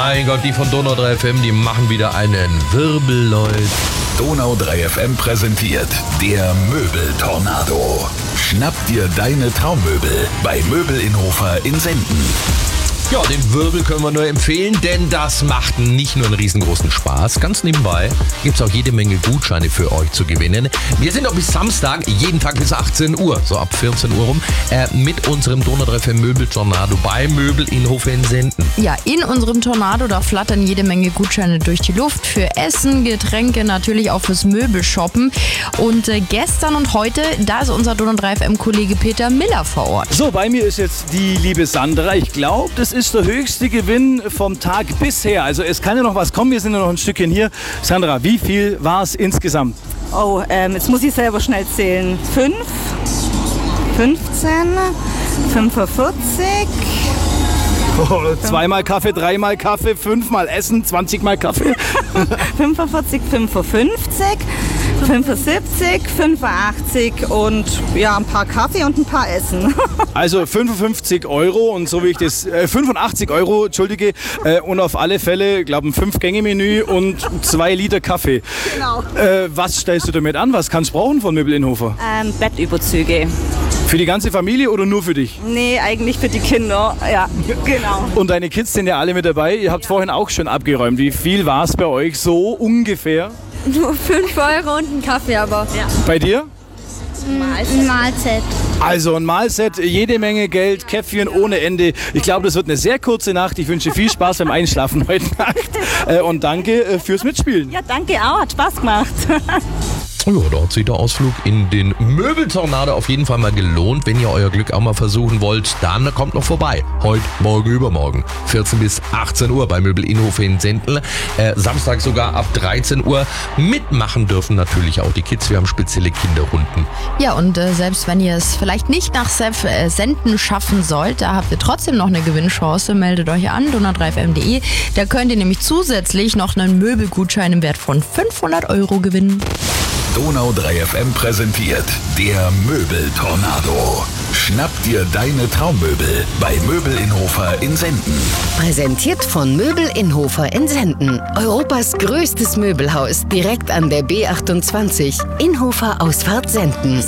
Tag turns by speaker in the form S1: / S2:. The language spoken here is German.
S1: Mein Gott, die von Donau 3 FM, die machen wieder einen Wirbel, Leute.
S2: Donau 3 FM präsentiert der Möbeltornado. Schnapp dir deine Traummöbel bei Möbel-Innhofer in Senden.
S1: Ja, den Wirbel können wir nur empfehlen, denn das macht nicht nur einen riesengroßen Spaß. Ganz nebenbei gibt es auch jede Menge Gutscheine für euch zu gewinnen. Wir sind auch bis Samstag, jeden Tag bis 18 Uhr, so ab 14 Uhr rum, mit unserem Donau 3 FM Möbeltornado bei Möbel-Innhofer in Senden.
S3: Ja, in unserem Tornado, da flattern jede Menge Gutscheine durch die Luft für Essen, Getränke, natürlich auch fürs Möbelshoppen. Und gestern und heute, da ist unser Donau 3 FM-Kollege Peter Miller vor Ort.
S4: So, bei mir ist jetzt die liebe Sandra. Ich glaube, das ist der höchste Gewinn vom Tag bisher. Also es kann ja noch was kommen, wir sind ja noch ein Stückchen hier. Sandra, wie viel war es insgesamt?
S5: Oh, jetzt muss ich selber schnell zählen. 5, 15, 45.
S4: Oh, 2-mal Kaffee, 3-mal Kaffee, 5-mal Essen, 20-mal Kaffee.
S5: 45, 55, 75, 85 und ja, ein paar Kaffee und ein paar Essen.
S4: Also 55 Euro und so wie ich das, 85 Euro, entschuldige, und auf alle Fälle, glaube ich, ein 5-Gänge-Menü und 2 Liter Kaffee.
S5: Genau.
S4: Was stellst du damit an? Was kannst du brauchen von Möbel-Innhofer?
S5: Bettüberzüge.
S4: Für die ganze Familie oder nur für dich?
S5: Nee, eigentlich für die Kinder. Ja, genau.
S4: Und deine Kids sind ja alle mit dabei. Ihr habt vorhin auch schon abgeräumt. Wie viel war es bei euch so ungefähr?
S6: Nur 5 Euro und ein Kaffee, aber.
S5: Ja.
S4: Bei dir?
S6: Ein Mahlzeit.
S4: Also ein Mahlset, jede Menge Geld, Käffchen ohne Ende. Ich glaube, das wird eine sehr kurze Nacht. Ich wünsche viel Spaß beim Einschlafen heute Nacht. Und danke fürs Mitspielen.
S5: Ja, danke auch. Hat Spaß gemacht.
S1: Ja, da hat sich der Ausflug in den Möbeltornado auf jeden Fall mal gelohnt. Wenn ihr euer Glück auch mal versuchen wollt, dann kommt noch vorbei. Heute, morgen, übermorgen. 14 bis 18 Uhr bei Möbel-Innhofer in Sendel. Samstag sogar ab 13 Uhr. Mitmachen dürfen natürlich auch die Kids. Wir haben spezielle Kinderrunden.
S3: Ja, und selbst wenn ihr es vielleicht nicht nach Senden schaffen sollt, da habt ihr trotzdem noch eine Gewinnchance. Meldet euch an, donau3fm.de. Da könnt ihr nämlich zusätzlich noch einen Möbelgutschein im Wert von 500 Euro gewinnen.
S2: Donau 3 FM präsentiert der Möbeltornado. Schnapp dir deine Traummöbel bei Möbel-Innhofer in Senden.
S7: Präsentiert von Möbel-Innhofer in Senden. Europas größtes Möbelhaus direkt an der B28. Innhofer Ausfahrt Senden.